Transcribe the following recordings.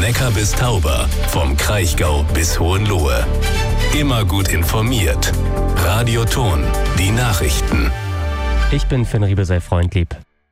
Neckar bis Tauber, vom Kraichgau bis Hohenlohe. Immer gut informiert. Radio Thon, die Nachrichten. Ich bin Finn Riebesell-Freundlieb.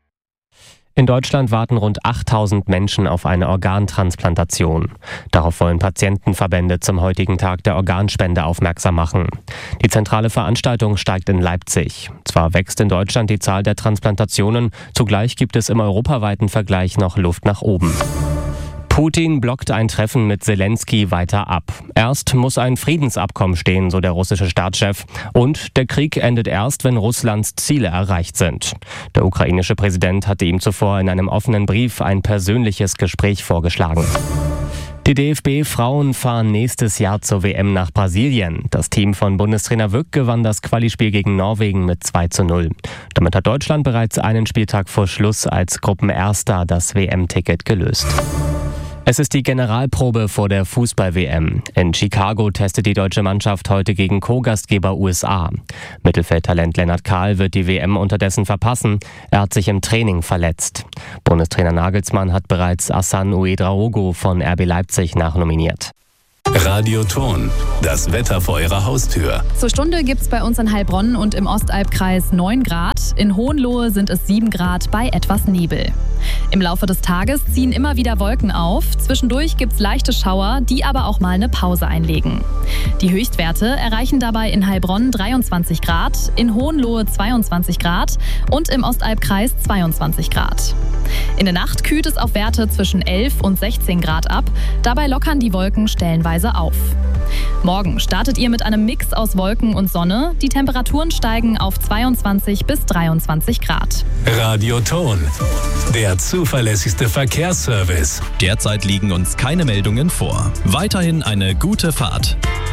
In Deutschland warten rund 8000 Menschen auf eine Organtransplantation. Darauf wollen Patientenverbände zum heutigen Tag der Organspende aufmerksam machen. Die zentrale Veranstaltung steigt in Leipzig. Zwar wächst in Deutschland die Zahl der Transplantationen, zugleich gibt es im europaweiten Vergleich noch Luft nach oben. Putin blockt ein Treffen mit Zelensky weiter ab. Erst muss ein Friedensabkommen stehen, so der russische Staatschef. Und der Krieg endet erst, wenn Russlands Ziele erreicht sind. Der ukrainische Präsident hatte ihm zuvor in einem offenen Brief ein persönliches Gespräch vorgeschlagen. Die DFB-Frauen fahren nächstes Jahr zur WM nach Brasilien. Das Team von Bundestrainer Wück gewann das Qualispiel gegen Norwegen mit 2:0. Damit hat Deutschland bereits einen Spieltag vor Schluss als Gruppenerster das WM-Ticket gelöst. Es ist die Generalprobe vor der Fußball-WM. In Chicago testet die deutsche Mannschaft heute gegen Co-Gastgeber USA. Mittelfeldtalent Lennart Kahl wird die WM unterdessen verpassen. Er hat sich im Training verletzt. Bundestrainer Nagelsmann hat bereits Hassan Ouedraogo von RB Leipzig nachnominiert. Radio Thon, das Wetter vor Ihrer Haustür. Zur Stunde gibt es bei uns in Heilbronn und im Ostalbkreis 9 Grad. In Hohenlohe sind es 7 Grad bei etwas Nebel. Im Laufe des Tages ziehen immer wieder Wolken auf. Zwischendurch gibt es leichte Schauer, die aber auch mal eine Pause einlegen. Die Höchstwerte erreichen dabei in Heilbronn 23 Grad, in Hohenlohe 22 Grad und im Ostalbkreis 22 Grad. In der Nacht kühlt es auf Werte zwischen 11 und 16 Grad ab. Dabei lockern die Wolken stellenweise auf. Morgen startet ihr mit einem Mix aus Wolken und Sonne. Die Temperaturen steigen auf 22 bis 23 Grad. Radio Thon, der zuverlässigste Verkehrsservice. Derzeit liegen uns keine Meldungen vor. Weiterhin eine gute Fahrt.